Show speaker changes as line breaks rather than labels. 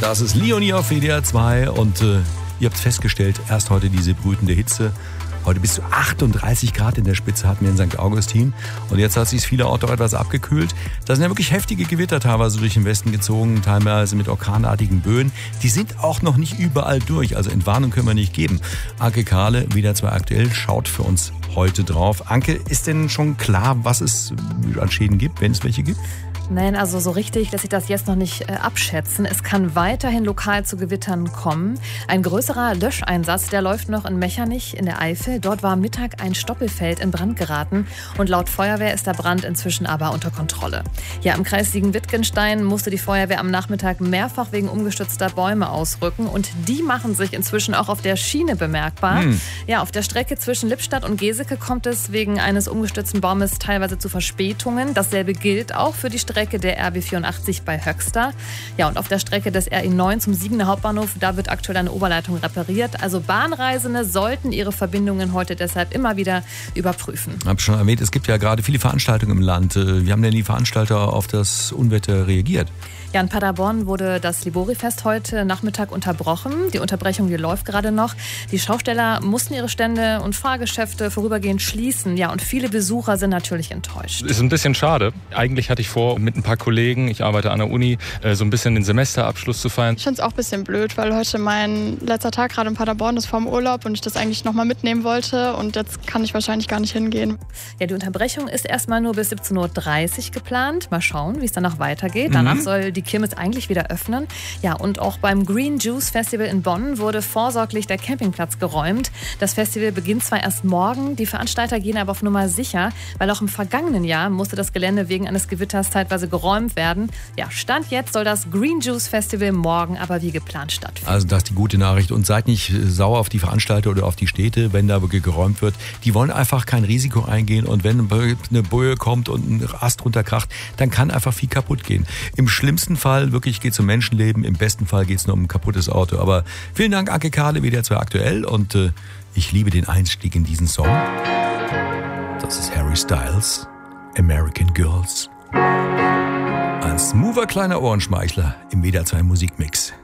Das ist Leonie auf WDR 2 und ihr habt festgestellt, erst heute diese brütende Hitze. Heute bis zu 38 Grad in der Spitze hatten wir in St. Augustin. Und jetzt hat sich vielerorts auch etwas abgekühlt. Da sind ja wirklich heftige Gewitter teilweise durch den Westen gezogen, teilweise mit orkanartigen Böen. Die sind auch noch nicht überall durch, also Entwarnung können wir nicht geben. Anke Kahle, WDR 2 aktuell, schaut für uns heute drauf. Anke, ist denn schon klar, was es an Schäden gibt, wenn es welche gibt?
Nein, also so richtig lässt sich das jetzt noch nicht abschätzen. Es kann weiterhin lokal zu Gewittern kommen. Ein größerer Löscheinsatz, der läuft noch in Mechernich in der Eifel. Dort war am Mittag ein Stoppelfeld in Brand geraten und laut Feuerwehr ist der Brand inzwischen aber unter Kontrolle. Ja, im Kreis Siegen-Wittgenstein musste die Feuerwehr am Nachmittag mehrfach wegen umgestürzter Bäume ausrücken und die machen sich inzwischen auch auf der Schiene bemerkbar. Ja, auf der Strecke zwischen Lippstadt und Geseke kommt es wegen eines umgestürzten Baumes teilweise zu Verspätungen. Dasselbe gilt auch für die Strecke der RB 84 bei Höxter. Ja, und auf der Strecke des RE 9 zum Siegener Hauptbahnhof, da wird aktuell eine Oberleitung repariert. Also Bahnreisende sollten ihre Verbindungen heute deshalb immer wieder überprüfen.
Ich habe schon erwähnt, es gibt ja gerade viele Veranstaltungen im Land. Wie haben denn die Veranstalter auf das Unwetter reagiert?
Ja, in Paderborn wurde das Liborifest heute Nachmittag unterbrochen. Die Unterbrechung, die läuft gerade noch. Die Schausteller mussten ihre Stände und Fahrgeschäfte vorübergehend schließen. Ja, und viele Besucher sind natürlich enttäuscht.
Ist ein bisschen schade. Eigentlich hatte ich vor, mit ein paar Kollegen, ich arbeite an der Uni, so ein bisschen den Semesterabschluss zu feiern.
Ich finde es auch ein bisschen blöd, weil heute mein letzter Tag gerade in Paderborn ist vorm Urlaub und ich das eigentlich nochmal mitnehmen wollte. Und jetzt kann ich wahrscheinlich gar nicht hingehen.
Ja, die Unterbrechung ist erstmal nur bis 17.30 Uhr geplant. Mal schauen, wie es danach weitergeht. Danach soll die Kirmes eigentlich wieder öffnen. Ja, und auch beim Green Juice Festival in Bonn wurde vorsorglich der Campingplatz geräumt. Das Festival beginnt zwar erst morgen, die Veranstalter gehen aber auf Nummer sicher, weil auch im vergangenen Jahr musste das Gelände wegen eines Gewitters zeitweise geräumt werden. Ja, Stand jetzt soll das Green Juice Festival morgen aber wie geplant stattfinden.
Also das ist die gute Nachricht. Und seid nicht sauer auf die Veranstalter oder auf die Städte, wenn da wirklich geräumt wird. Die wollen einfach kein Risiko eingehen und wenn eine Böe kommt und ein Ast runterkracht, dann kann einfach viel kaputt gehen. Im schlimmsten Fall wirklich geht es um Menschenleben, im besten Fall geht es nur um ein kaputtes Auto. Aber vielen Dank, Anke Kahle, WDR 2 aktuell und ich liebe den Einstieg in diesen Song. Das ist Harry Styles, American Girls. Ein smoother kleiner Ohrenschmeichler im WDR 2 Musikmix.